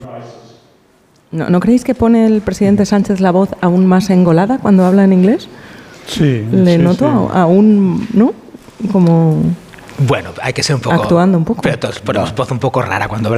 ¿No creéis que pone el presidente Sánchez la voz aún más engolada cuando habla en inglés? Sí. Le noto aún, ¿no? Como... Bueno, hay que ser un poco... Actuando un poco. Pero ponemos voz un poco rara cuando